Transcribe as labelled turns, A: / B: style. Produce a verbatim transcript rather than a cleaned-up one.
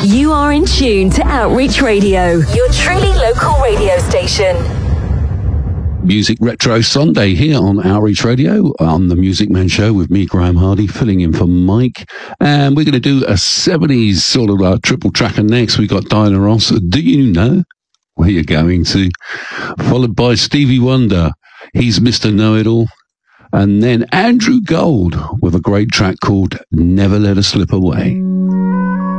A: You are in tune to Outreach Radio, your truly local radio station.
B: Music Retro Sunday here on Outreach Radio on the Music Man Show with me, Graham Hardy, filling in for Mike. And we're going to do a seventies sort of uh, triple tracker next. We got Diana Ross, Do You Know Where You're Going To? Followed by Stevie Wonder, He's Mister Know-It-All. And then Andrew Gold with a great track called Never Let Her Slip Away.